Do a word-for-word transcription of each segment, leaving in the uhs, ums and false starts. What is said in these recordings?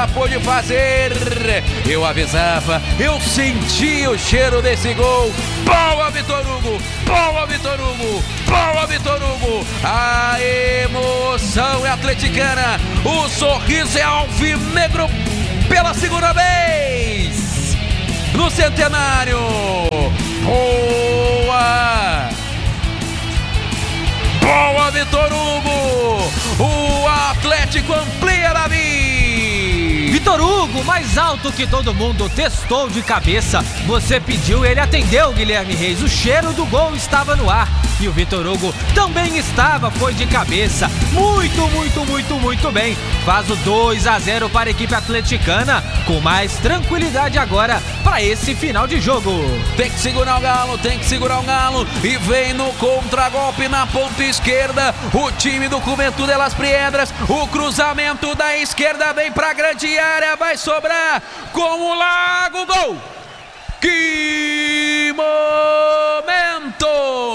nada pôde fazer. Eu avisava, eu senti o cheiro desse gol. Boa, Vitor Hugo! Boa, Vitor Hugo! Boa, Vitor Hugo! A emoção é atleticana, o sorriso é alvinegro pela segunda vez no centenário. Boa! Boa, Vitor Hugo! O Atlético amplia, Davi! Vitor Hugo, mais alto que todo mundo, testou de cabeça. Você pediu, ele atendeu, Guilherme Reis. O cheiro do gol estava no ar. E o Vitor Hugo também estava, foi de cabeça. Muito, muito, muito, muito bem. Faz o dois a zero para a equipe atleticana, com mais tranquilidade agora para esse final de jogo. Tem que segurar o Galo, tem que segurar o Galo. E vem no contragolpe na ponta esquerda o time do Juventude de Las Piedras. O cruzamento da esquerda vem para a grande área, vai sobrar com o Lago. Gol! Que momento!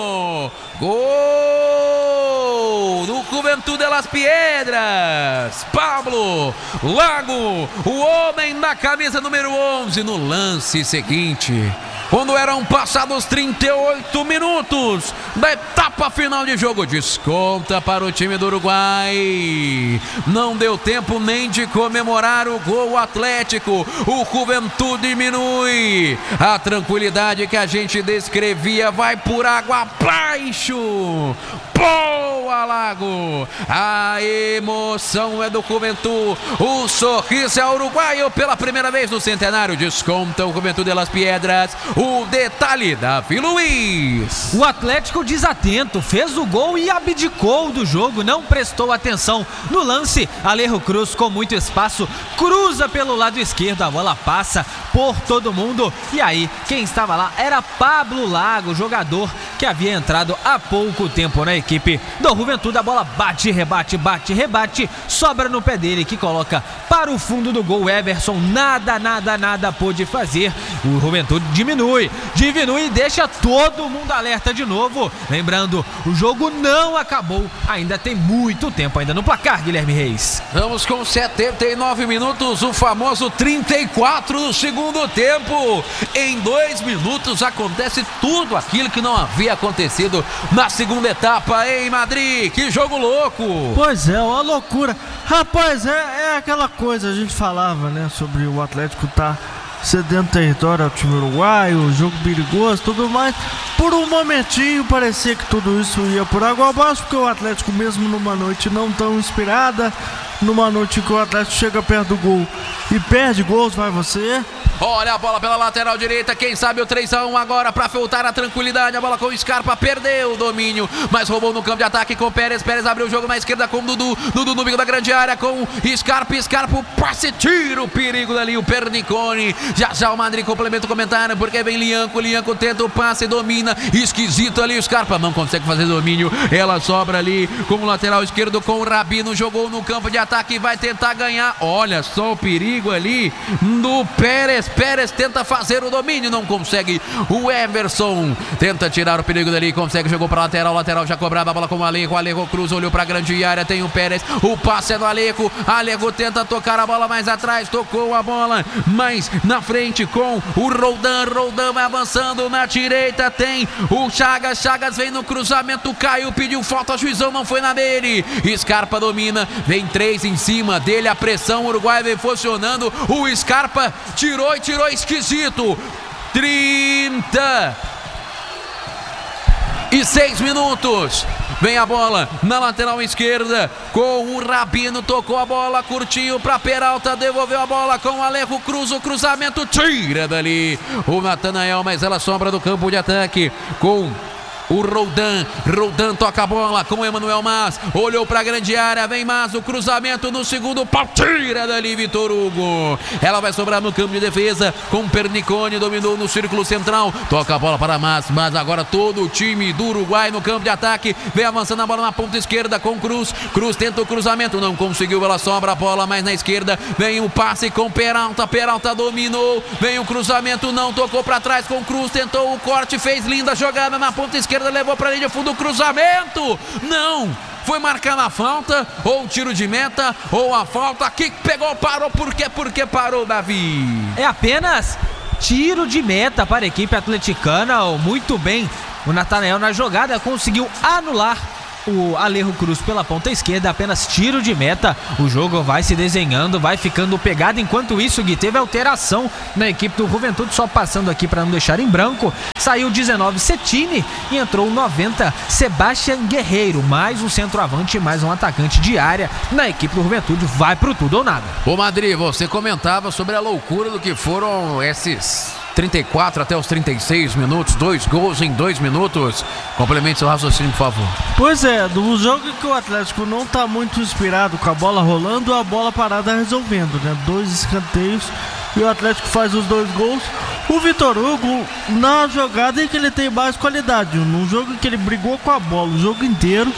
Gol do Juventude de Las Piedras. Pablo Lago, o homem da camisa número onze, no lance seguinte, quando eram passados trinta e oito minutos da etapa final de jogo. Desconta para o time do Uruguai. Não deu tempo nem de comemorar o gol atlético. O Juventude diminui. A tranquilidade que a gente descrevia vai por água abaixo. Boa, Lago! A emoção é do Juventude. O sorriso é uruguaio pela primeira vez no centenário. Desconta o Juventude de Las Piedras. O detalhe, Davi Luiz. O Atlético desatento, fez o gol e abdicou do jogo, não prestou atenção no lance. Alejo Cruz, com muito espaço, cruza pelo lado esquerdo, a bola passa por todo mundo. E aí, quem estava lá era Pablo Lago, jogador que havia entrado há pouco tempo na equipe do Juventude. A bola bate, rebate, bate, rebate, sobra no pé dele, que coloca para o fundo do gol. Everson nada, nada, nada pôde fazer. O Juventude diminui, diminui e deixa todo mundo alerta de novo. Lembrando, o jogo não acabou, ainda tem muito tempo ainda no placar, Guilherme Reis. Vamos com setenta e nove minutos, o famoso trinta e quatro do segundo tempo. Em dois minutos acontece tudo aquilo que não havia acontecido na segunda etapa em Madrid. Que jogo louco! Pois é, uma loucura. Rapaz, é, é aquela coisa, a gente falava, né, sobre o Atlético tá cedendo território ao time uruguaio, jogo perigoso, tudo mais. Por um momentinho parecia que tudo isso ia por água abaixo, porque o Atlético, mesmo numa noite não tão inspirada, numa noite que o Atlético chega perto do gol e perde gols, vai você. Olha a bola pela lateral direita, quem sabe o três a um agora para voltar a tranquilidade. A bola com o Scarpa, perdeu o domínio, mas roubou no campo de ataque com o Pérez. Pérez abriu o jogo na esquerda com o Dudu. Dudu no bico da grande área com o Scarpa. Scarpa, o passe, tira o perigo dali, o Pernicone. Já já o Madrid complementa o comentário, porque vem Lianco. Lianco tenta o passe, domina. Esquisito ali, o Scarpa não consegue fazer domínio. Ela sobra ali com o lateral esquerdo com o Rabino. Jogou no campo de ataque e vai tentar ganhar. Olha só o perigo ali do Pérez. Pérez tenta fazer o domínio, não consegue. O Everson tenta tirar o perigo dali, consegue, jogou para lateral, lateral já cobrava a bola com o Alejo. Alejo Cruz olhou para a grande área, tem o Pérez, o passe é do Alejo. Alejo tenta tocar a bola mais atrás, tocou a bola mais na frente com o Roldan. Roldan vai avançando na direita, tem o Chagas. Chagas vem no cruzamento, caiu, pediu falta, a juizão não foi na dele. Scarpa domina, vem três em cima dele, a pressão, o Uruguai vem funcionando. O Scarpa tirou e tirou esquisito. Trinta e seis minutos. Vem a bola na lateral esquerda com o Rabino, tocou a bola, curtiu para Peralta, devolveu a bola com o Alejo Cruz, o cruzamento, tira dali o Natanael, mas ela sobra do campo de ataque com o Roldan. Roldan toca a bola com o Emanuel Mas, olhou para a grande área, vem Mas, o cruzamento no segundo pau, tira dali Vitor Hugo. Ela vai sobrar no campo de defesa com o Pernicone, dominou no círculo central, toca a bola para Mas, mas agora todo o time do Uruguai no campo de ataque, vem avançando a bola na ponta esquerda com Cruz. Cruz tenta o cruzamento, não conseguiu, ela sobra a bola mais na esquerda, vem o passe com Peralta, Peralta dominou, vem o cruzamento, não tocou para trás com Cruz, tentou o corte, fez linda jogada na ponta esquerda, levou para a linha de fundo, o cruzamento, não, foi marcar na falta, ou tiro de meta, ou a falta, que pegou, parou, por quê, por que parou, Davi? É apenas tiro de meta para a equipe atleticana, muito bem, o Natanael na jogada conseguiu anular o Alejo Cruz pela ponta esquerda, apenas tiro de meta. O jogo vai se desenhando, vai ficando pegado. Enquanto isso, Gui, teve alteração na equipe do Juventude, só passando aqui para não deixar em branco. Saiu dezenove Cetini e entrou noventa Sebastián Guerreiro, mais um centroavante, mais um atacante de área na equipe do Juventude. Vai pro tudo ou nada. Ô Madri, você comentava sobre a loucura do que foram esses trinta e quatro até os trinta e seis minutos, dois gols em dois minutos. Complemente seu raciocínio, por favor. Pois é, do jogo que o Atlético não tá muito inspirado com a bola rolando, a bola parada resolvendo, né? Dois escanteios e o Atlético faz os dois gols. O Vitor Hugo, na jogada em que ele tem mais qualidade, num jogo em que ele brigou com a bola o jogo inteiro,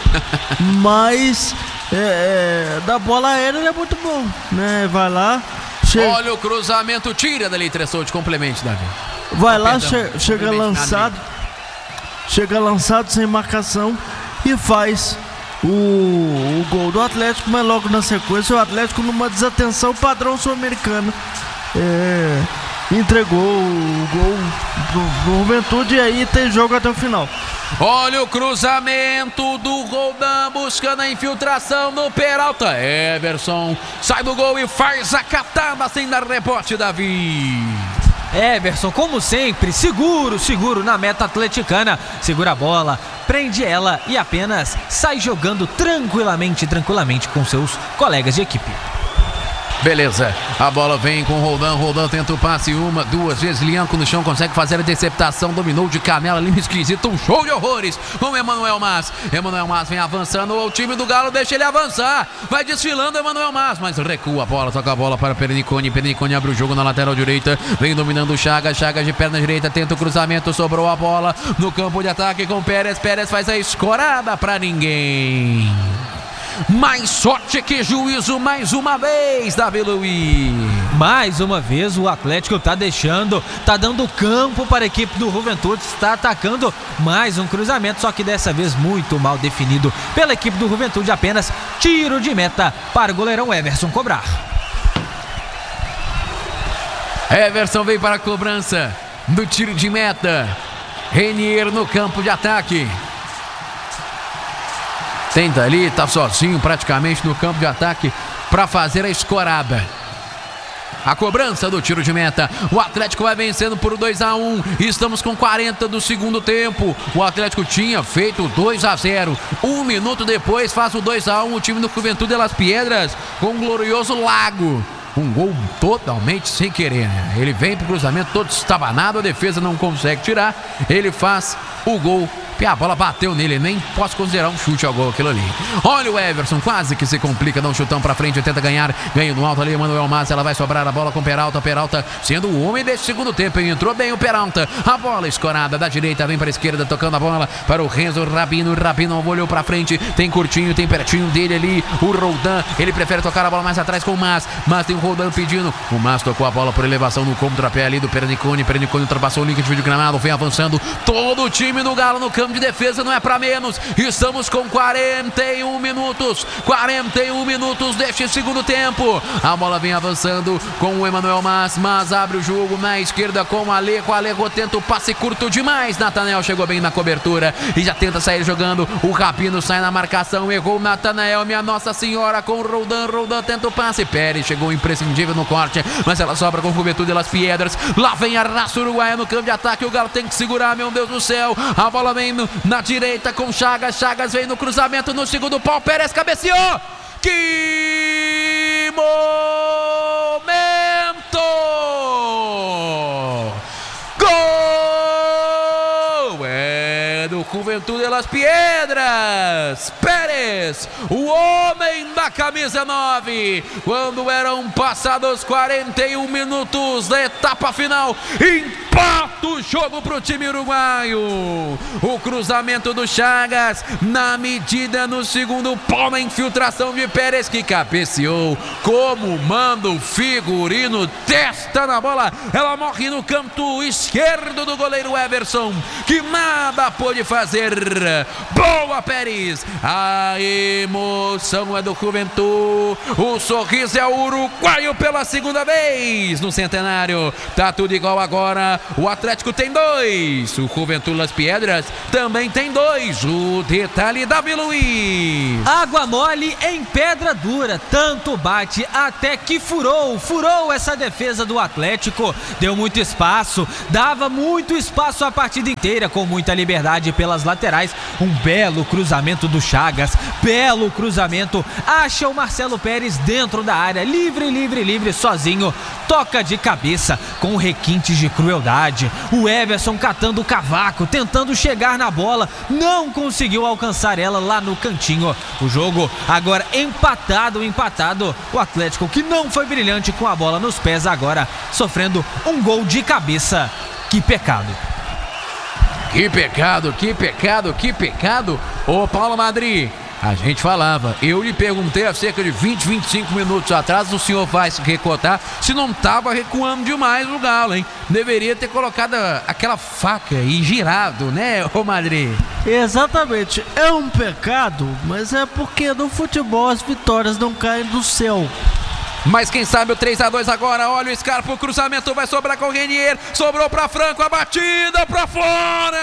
mas é, é, da bola aérea ele é muito bom, né? Vai lá. Chega. Olha o cruzamento, tira dali, Tressou de complemento, Davi. Vai lá, che chega lançado, chega lançado sem marcação e faz o, o gol do Atlético, mas logo na sequência o Atlético, numa desatenção padrão sul-americano, é, entregou o gol do, do Juventude e aí tem jogo até o final. Olha o cruzamento do Roldan buscando a infiltração no Peralta. Everson sai do gol e faz a catada sem dar rebote, Davi. Everson, como sempre, seguro, seguro na meta atleticana. Segura a bola, prende ela e apenas sai jogando tranquilamente, tranquilamente com seus colegas de equipe. Beleza, a bola vem com o Roldan, Roldan tenta o passe uma, duas vezes, Lianco no chão, consegue fazer a interceptação, dominou de canela, ali esquisito, um show de horrores com o Emanuel Mas. Emanuel Mas vem avançando, o time do Galo deixa ele avançar, vai desfilando o Emanuel Mas, mas recua a bola, toca a bola para Pernicone, Pernicone abre o jogo na lateral direita, vem dominando o Chagas, Chagas de perna direita, tenta o cruzamento, sobrou a bola no campo de ataque com Pérez, Pérez faz a escorada para ninguém. Mais sorte que juízo mais uma vez, Davi Luiz. Mais uma vez o Atlético tá deixando, tá dando campo para a equipe do Juventude, está atacando mais um cruzamento, só que dessa vez muito mal definido pela equipe do Juventude, apenas tiro de meta para o goleirão Everson cobrar. Everson vem para a cobrança do tiro de meta. Renier no campo de ataque. Tenta ali, tá sozinho praticamente no campo de ataque para fazer a escorada. A cobrança do tiro de meta. O Atlético vai vencendo por dois a um. Estamos com quarenta do segundo tempo. O Atlético tinha feito dois a zero. Um minuto depois faz o dois a um o time do Juventude de Las Piedras com o glorioso Lago. Um gol totalmente sem querer, né? Ele vem pro cruzamento todo estabanado, a defesa não consegue tirar. Ele faz o gol. E a bola bateu nele, nem posso considerar um chute ao gol aquilo ali. Olha o Everson, quase que se complica, dá um chutão pra frente, tenta ganhar, ganha no alto ali, Emanuel Mas, ela vai sobrar a bola com Peralta, Peralta sendo o homem desse segundo tempo, entrou bem o Peralta, a bola escorada da direita, vem para a esquerda, tocando a bola para o Renzo Rabino, Rabino olhou pra frente, tem curtinho, tem pertinho dele ali, o Roldan, ele prefere tocar a bola mais atrás com o Mas, Mas tem o Roldan pedindo, o Mas tocou a bola por elevação no contrapé ali do Pernicone, Pernicone ultrapassou o link de vídeo gramado, vem avançando, todo o time do Galo no campo de defesa, não é pra menos, estamos com quarenta e um minutos, quarenta e um minutos deste segundo tempo, a bola vem avançando com o Emanuel Mas, Mas abre o jogo na esquerda com o Alejo, Alejo tenta o passe curto demais, Natanael chegou bem na cobertura e já tenta sair jogando, o Rabino sai na marcação, errou o Natanael, minha Nossa Senhora, com o Roldan, Roldan tenta o passe, Pérez chegou imprescindível no corte, mas ela sobra com o Juventude de Las Piedras, lá vem a raça uruguaia no campo de ataque, o Galo tem que segurar, meu Deus do céu, a bola vem no, na direita com Chagas, Chagas vem no cruzamento no segundo pau, Pérez cabeceou, que momento, gol, é do Juventude de Las Piedras, Pérez, o homem homem da camisa nove, quando eram passados quarenta e um minutos da etapa final, empata o jogo para o time uruguaio. O cruzamento do Chagas, na medida no segundo pau, na infiltração de Pérez, que cabeceou como manda o figurino, testa na bola, ela morre no canto esquerdo do goleiro Everson, que nada pôde fazer. Boa, Pérez, a emoção é do Juventude, o sorriso é o uruguaio pela segunda vez no centenário. Tá tudo igual agora, o Atlético tem dois, o Juventude Las Piedras também tem dois. O detalhe, Davi Luiz. Água mole em pedra dura, tanto bate até que furou, furou essa defesa do Atlético, deu muito espaço, dava muito espaço a partida inteira, com muita liberdade pelas laterais. Um belo cruzamento do Chagas, belo cruzamento, acha o Marcelo Pérez dentro da área, livre, livre, livre, sozinho, toca de cabeça com requintes de crueldade. O Everson catando o cavaco, tentando chegar na bola, não conseguiu alcançar ela lá no cantinho. O jogo agora empatado, empatado. O Atlético, que não foi brilhante com a bola nos pés, agora sofrendo um gol de cabeça. Que pecado. Que pecado, que pecado, que pecado. Ô Paulo Madri, a gente falava, eu lhe perguntei há cerca de vinte, vinte e cinco minutos atrás, o senhor vai se recotar se não estava recuando demais o Galo, hein? Deveria ter colocado aquela faca e girado, né, ô Madri? Exatamente, é um pecado, mas é porque no futebol as vitórias não caem do céu. Mas quem sabe o três a dois agora, olha o Scarpa, o cruzamento vai sobrar com o Renier, sobrou para Franco, a batida para fora!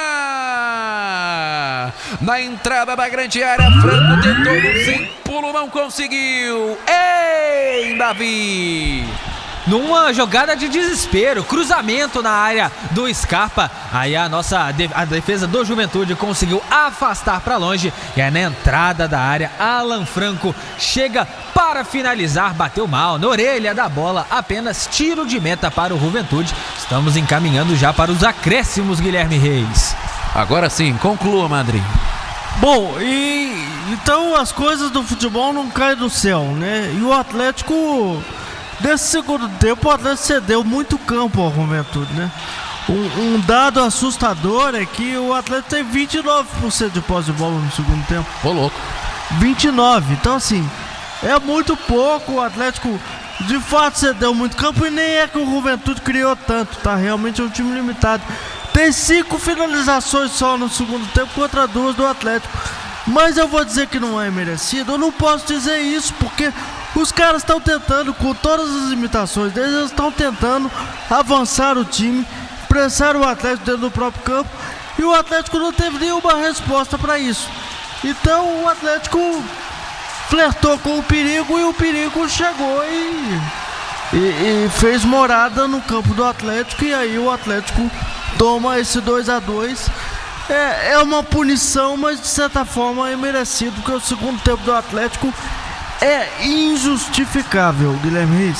Na entrada da grande área, Franco tentou no sem pulo, não conseguiu. Ei, Davi! Numa jogada de desespero, cruzamento na área do Scarpa, aí a nossa a defesa do Juventude conseguiu afastar para longe, e aí na entrada da área, Alan Franco chega para finalizar, bateu mal na orelha da bola, apenas tiro de meta para o Juventude. Estamos encaminhando já para os acréscimos, Guilherme Reis. Agora sim, conclua, Madri. Bom, e então as coisas do futebol não caem do céu, né? E o Atlético, nesse segundo tempo, o Atlético cedeu muito campo ao Juventude, né? Um, um dado assustador é que o Atlético tem vinte e nove por cento de posse de bola no segundo tempo. Ô, louco. vinte e nove, então assim, é muito pouco. O Atlético de fato cedeu muito campo, e nem é que o Juventude criou tanto, tá? Realmente é um time limitado. Tem cinco finalizações só no segundo tempo contra duas do Atlético. Mas eu vou dizer que não é merecido. Eu não posso dizer isso, porque os caras estão tentando, com todas as limitações deles, eles estão tentando avançar o time, pressar o Atlético dentro do próprio campo, e o Atlético não teve nenhuma resposta para isso. Então o Atlético flertou com o perigo, e o perigo chegou e, e, e fez morada no campo do Atlético, e aí o Atlético toma esse dois a dois. É, é uma punição, mas de certa forma é merecido, porque o segundo tempo do Atlético é injustificável, Guilherme Reis.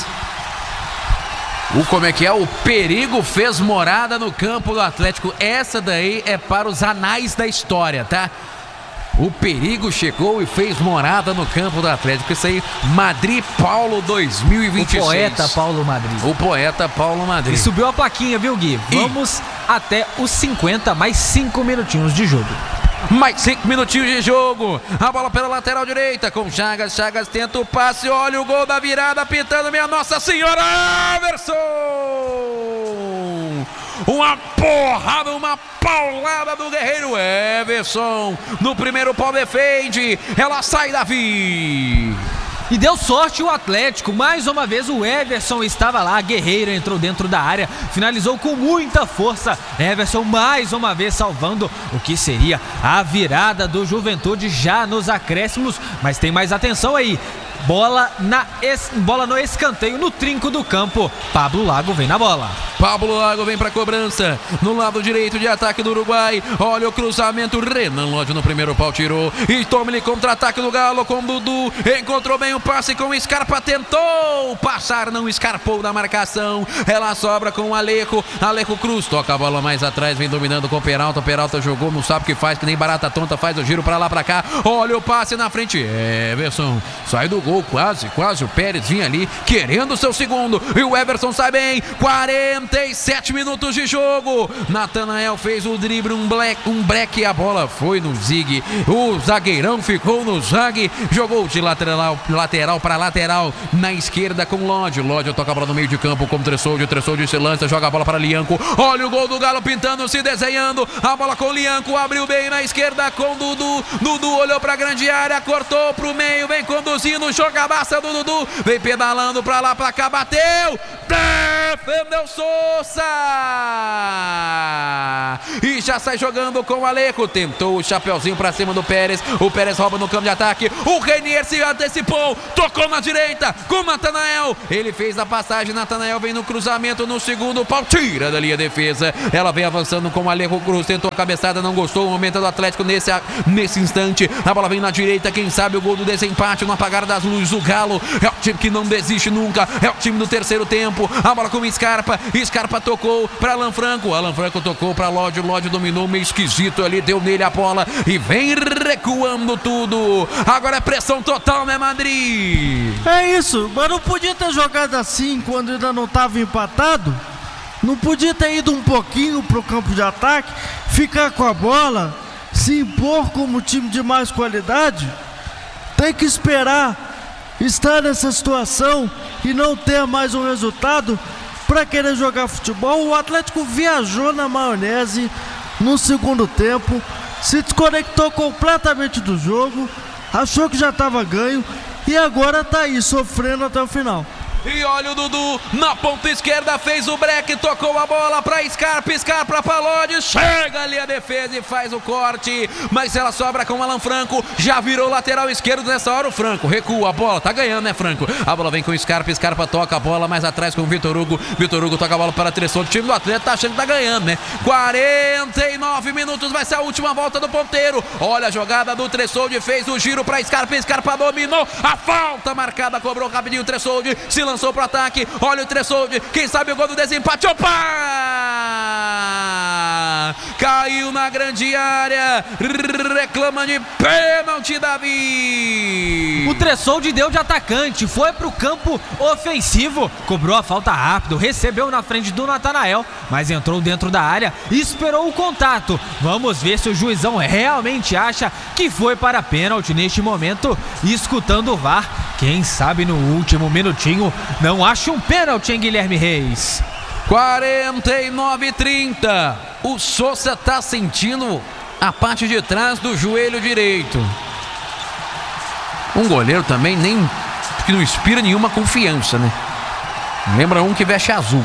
O como é que é? O perigo fez morada no campo do Atlético. Essa daí é para os anais da história, tá? O perigo chegou e fez morada no campo do Atlético. Isso aí, Madri Paulo dois mil e vinte e seis. O poeta Paulo Madri. O poeta Paulo Madri. E subiu a plaquinha, viu, Gui? Vamos e... até os cinquenta, mais cinco minutinhos de jogo. Mais cinco minutinhos de jogo. A bola pela lateral direita com Chagas. Chagas tenta o passe. Olha o gol da virada, pintando, minha Nossa Senhora, Everson! Uma porrada, uma paulada do guerreiro Everson. No primeiro pau defende. Ela sai, Davi. E deu sorte o Atlético, mais uma vez o Everson estava lá, Guerreiro entrou dentro da área, finalizou com muita força. Everson mais uma vez salvando o que seria a virada do Juventude já nos acréscimos, mas tem mais atenção aí. Bola, na es, bola no escanteio, no trinco do campo. Pablo Lago vem na bola. Pablo Lago vem para cobrança no lado direito de ataque do Uruguai. Olha o cruzamento, Renan Lodge no primeiro pau tirou e toma-lhe contra-ataque do Galo com Dudu. Encontrou bem o passe com o Scarpa, tentou passar, não escarpou da marcação. Ela sobra com o Alejo. Alejo Cruz toca a bola mais atrás, vem dominando com o Peralta. O Peralta jogou, não sabe o que faz, que nem barata tonta, faz o giro para lá, para cá. Olha o passe na frente, Everson sai do gol, quase, quase o Pérez vinha ali querendo o seu segundo e o Everson sai bem. Quarenta e sete minutos de jogo. Natanael fez o drible, um black, um break, a bola foi no Zig. O zagueirão ficou no Zag, jogou de lateral, lateral para lateral na esquerda com Lodge. Lodge toca a bola no meio de campo com o Tressoldi. O Tressoldi se lança, joga a bola para Lianco. Olha o gol do Galo pintando, se desenhando. A bola com o Lianco, abriu bem na esquerda com Dudu. Dudu olhou para a grande área, cortou pro meio, vem conduzindo, jogabaça do Dudu, vem pedalando para lá, para cá, bateu, defendeu Sousa e já sai jogando com o Alejo. Tentou o chapeuzinho para cima do Pérez. O Pérez rouba no campo de ataque. O Renier se antecipou, tocou na direita com o Natanael. Ele fez a passagem. Natanael vem no cruzamento no segundo pau, tira dali a defesa. Ela vem avançando com o Alejo Cruz. Tentou a cabeçada, não gostou. O momento do Atlético nesse, nesse instante. A bola vem na direita. Quem sabe o gol do desempate no apagar das luzes. O Galo é o time que não desiste nunca. É o time do terceiro tempo. A bola com o Scarpa. Scarpa tocou para Alan Franco. Alan Franco tocou para Lodge. Lodge dominou meio esquisito ali, deu nele a bola e vem recuando tudo. Agora é pressão total, né, Madrid? É isso, mas não podia ter jogado assim quando ainda não estava empatado? Não podia ter ido um pouquinho pro campo de ataque, ficar com a bola, se impor como time de mais qualidade? Tem que esperar estar nessa situação e não ter mais um resultado para querer jogar futebol. O Atlético viajou na maionese no segundo tempo, se desconectou completamente do jogo, achou que já estava ganho e agora está aí sofrendo até o final. E olha o Dudu na ponta esquerda, fez o break, tocou a bola para Scarpa, Scarpa para Lodge, chega ali a defesa e faz o corte, mas ela sobra com o Alan Franco, já virou lateral esquerdo nessa hora. O Franco recua a bola, tá ganhando, né, Franco? A bola vem com o Scarpa, Scarpa toca a bola mais atrás com o Vitor Hugo, Vitor Hugo toca a bola para Tressoldi. O time do Atlético tá achando que tá ganhando, né? quarenta e nove minutos, vai ser a última volta do ponteiro. Olha a jogada do Tressoldi, fez o giro para Scarpa, Scarpa dominou, a falta marcada, cobrou rapidinho o Tressoldi, se lançou pro ataque, olha o Tressoldi, quem sabe o gol do desempate, opa! Caiu na grande área, reclama de pênalti, Davi. O Tressoldi deu de atacante, foi pro campo ofensivo, cobrou a falta rápido, recebeu na frente do Natanael, mas entrou dentro da área e esperou o contato. Vamos ver se o juizão realmente acha que foi para pênalti neste momento, escutando o V A R. Quem sabe no último minutinho não acha um pênalti, hein, Guilherme Reis? quarenta e nove a trinta. O Sousa tá sentindo a parte de trás do joelho direito. Um goleiro também nem que não inspira nenhuma confiança, né? Lembra um que veste azul.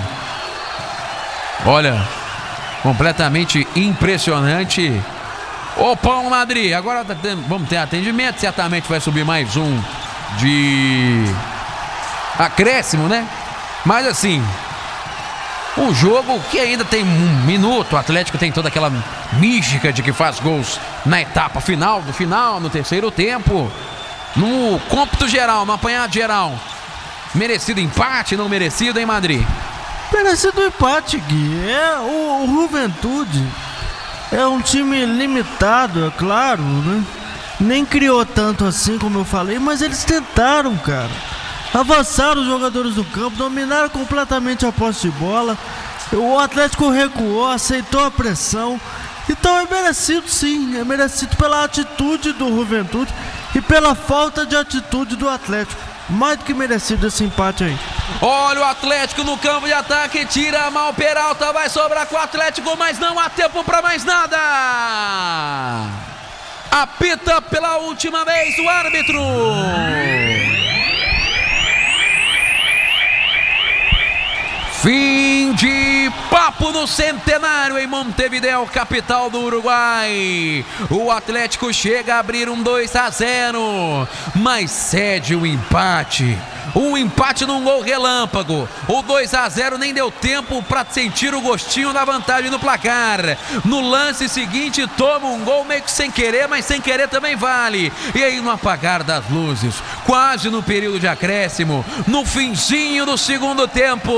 Olha, completamente impressionante. Opa, o Madrid. Agora vamos ter atendimento. Certamente vai subir mais um de acréscimo, né? Mas assim, um jogo que ainda tem um minuto. O Atlético tem toda aquela mística de que faz gols na etapa final, do final, no terceiro tempo. No cômputo geral, no apanhado geral, merecido empate, não merecido, em Madrid? Merecido empate, Gui. É, o, o Juventude é um time limitado, é claro, né? Nem criou tanto assim, como eu falei, mas eles tentaram, cara. Avançaram os jogadores do campo, dominaram completamente a posse de bola. O Atlético recuou, aceitou a pressão. Então é merecido, sim. É merecido pela atitude do Juventude e pela falta de atitude do Atlético. Mais do que merecido esse empate aí. Olha o Atlético no campo de ataque, tira a mão, Peralta, vai sobrar com o Atlético, mas não há tempo para mais nada. Apita pela última vez o árbitro. Fim de papo no Centenário em Montevideo, capital do Uruguai. O Atlético chega a abrir um dois a zero, mas cede o empate. Um empate num gol relâmpago. O dois a zero nem deu tempo para sentir o gostinho da vantagem no placar. No lance seguinte, toma um gol meio que sem querer, mas sem querer também vale. E aí, no apagar das luzes, quase no período de acréscimo, no finzinho do segundo tempo,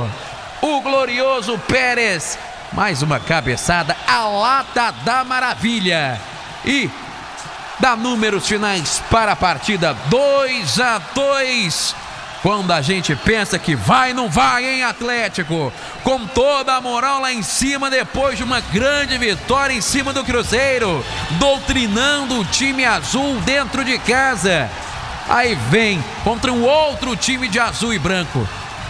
o glorioso Pérez, mais uma cabeçada, a lata da maravilha. E dá números finais para a partida, dois a dois. Quando a gente pensa que vai, não vai, hein, Atlético? Com toda a moral lá em cima, depois de uma grande vitória em cima do Cruzeiro, doutrinando o time azul dentro de casa. Aí vem contra um outro time de azul e branco.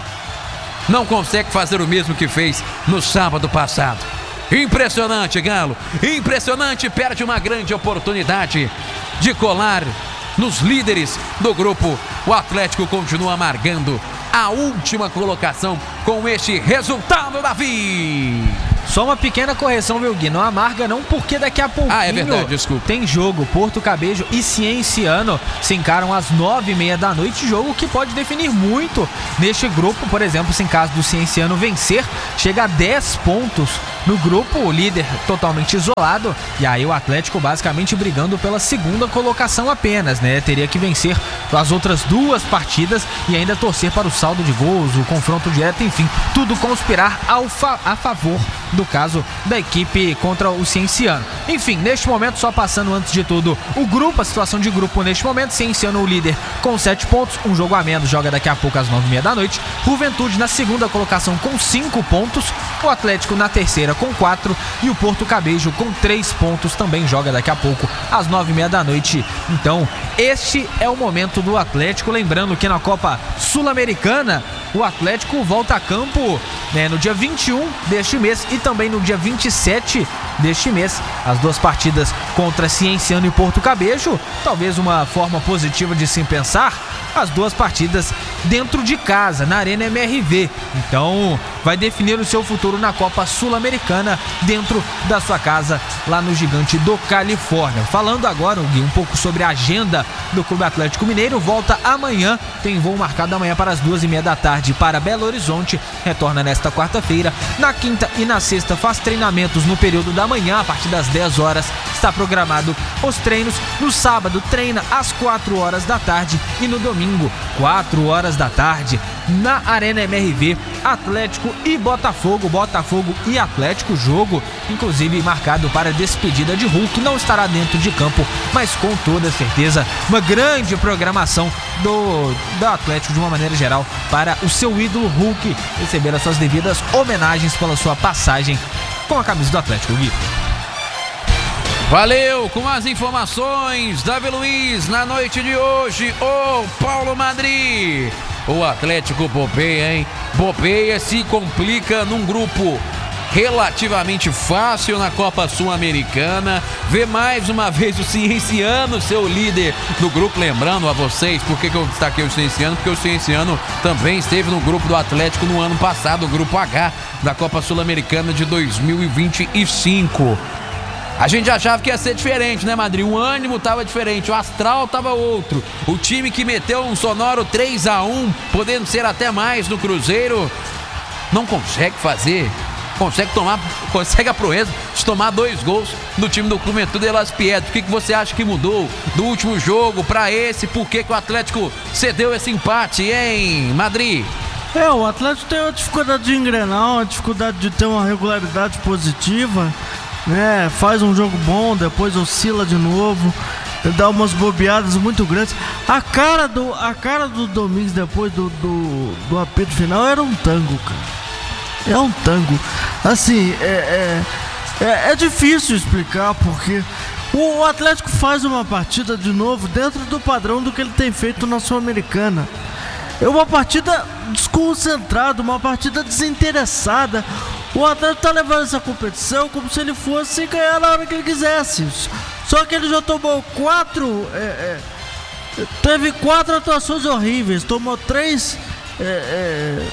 Não consegue fazer o mesmo que fez no sábado passado. Impressionante, Galo. Impressionante, perde uma grande oportunidade de colar nos líderes do grupo. O Atlético continua amargando a última colocação com este resultado, Davi. Só uma pequena correção, viu, Gui? Não amarga não, porque daqui a pouquinho ah, é verdade, desculpa. Tem jogo. Porto Cabejo e Cienciano se encaram às nove e meia da noite, jogo que pode definir muito neste grupo. Por exemplo, se em caso do Cienciano vencer, chega a dez pontos no grupo, o líder totalmente isolado, e aí o Atlético basicamente brigando pela segunda colocação apenas, né? Teria que vencer as outras duas partidas e ainda torcer para o saldo de gols, o confronto direto, enfim, tudo conspirar ao fa- a favor do caso da equipe contra o Cienciano. Enfim, neste momento, só passando antes de tudo o grupo, a situação de grupo neste momento: Cienciano o líder com sete pontos, um jogo a menos, joga daqui a pouco às nove e meia da noite. Juventude na segunda colocação com cinco pontos, o Atlético na terceira com quatro e o Porto Cabejo com três pontos, também joga daqui a pouco às nove e meia da noite. Então, este é o momento do Atlético. Lembrando que na Copa Sul-Americana o Atlético volta a campo, né, no dia vinte e um deste mês e também no dia vinte e sete deste mês. As duas partidas contra Cienciano e Porto Cabejo, talvez uma forma positiva de se pensar, as duas partidas dentro de casa, na Arena M R V. Então, vai definir o seu futuro na Copa Sul-Americana dentro da sua casa, lá no Gigante do Califórnia. Falando agora, Gui, um pouco sobre a agenda do Clube Atlético Mineiro. Volta amanhã, tem voo marcado amanhã para as duas e meia da tarde para Belo Horizonte. Retorna nesta quarta-feira. Na quinta e na sexta faz treinamentos no período da manhã, a partir das dez horas está programado os treinos. No sábado treina às quatro horas da tarde e no domingo, quatro horas da tarde, na Arena M R V, Atlético e Botafogo, Botafogo e Atlético, jogo inclusive marcado para despedida de Hulk. Não estará dentro de campo, mas com toda certeza uma grande programação do, do Atlético de uma maneira geral para o seu ídolo Hulk receber as suas devidas homenagens pela sua passagem com a camisa do Atlético, Gui. Valeu, com as informações, Davi Luiz, na noite de hoje, o Paulo Madri. O Atlético bobeia, hein? Bobeia, se complica num grupo relativamente fácil na Copa Sul-Americana. Vê mais uma vez o Cienciano, seu líder do grupo. Lembrando a vocês, por que que eu destaquei o Cienciano? Porque o Cienciano também esteve no grupo do Atlético no ano passado, o grupo H da Copa Sul-Americana de dois mil e vinte e cinco. A gente achava que ia ser diferente, né, Madri? O ânimo tava diferente, o astral tava outro. O time que meteu um sonoro três a um, podendo ser até mais no Cruzeiro, não consegue fazer, consegue tomar, consegue a proeza de tomar dois gols do time do Juventude de Las Piedras. O que, que você acha que mudou do último jogo para esse? Por que, que o Atlético cedeu esse empate, hein, Madri? É, o Atlético tem uma dificuldade de engrenar, uma dificuldade de ter uma regularidade positiva, né? Faz um jogo bom, depois oscila de novo, dá umas bobeadas muito grandes. A cara do, a cara do Domingos depois do, do, do apito final era um tango, cara. É um tango. Assim, é, é, é, é difícil explicar, porque o Atlético faz uma partida de novo dentro do padrão do que ele tem feito na Sul-Americana. É uma partida desconcentrada, uma partida desinteressada. O Atlético tá levando essa competição como se ele fosse ganhar na hora que ele quisesse. Só que ele já tomou quatro... É, é, teve quatro atuações horríveis. Tomou três... É, é,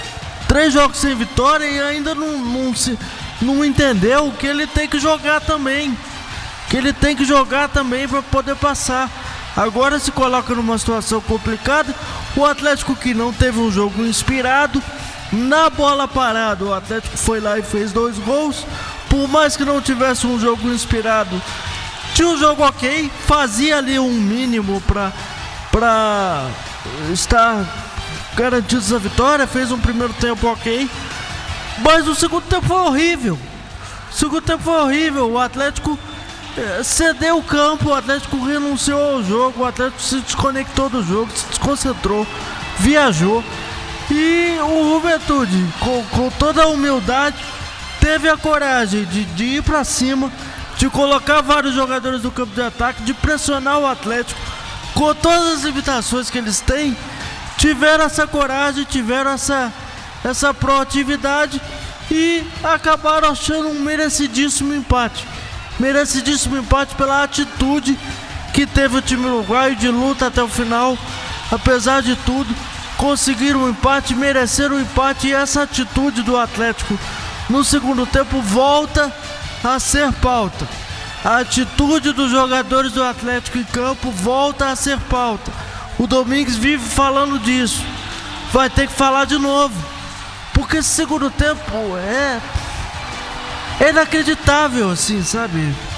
Três jogos sem vitória e ainda não, não, se, não entendeu que ele tem que jogar também. Que ele tem que jogar também para poder passar. Agora se coloca numa situação complicada. O Atlético, que não teve um jogo inspirado, na bola parada o Atlético foi lá e fez dois gols. Por mais que não tivesse um jogo inspirado, tinha um jogo ok, fazia ali um mínimo para para estar garantidos a vitória. Fez um primeiro tempo ok, mas o segundo tempo foi horrível. O segundo tempo foi horrível. O Atlético eh, cedeu o campo, o Atlético renunciou ao jogo, o Atlético se desconectou do jogo, se desconcentrou, viajou. E o Juventude, com, com toda a humildade, teve a coragem de, de ir para cima, de colocar vários jogadores no campo de ataque, de pressionar o Atlético. Com todas as limitações que eles têm, tiveram essa coragem, tiveram essa, essa proatividade e acabaram achando um merecidíssimo empate. Merecidíssimo empate pela atitude que teve o time uruguaio de luta até o final. Apesar de tudo, conseguiram um empate, mereceram um empate, e essa atitude do Atlético no segundo tempo volta a ser pauta. A atitude dos jogadores do Atlético em campo volta a ser pauta. O Domingues vive falando disso, vai ter que falar de novo, porque esse segundo tempo é, é inacreditável, assim, sabe?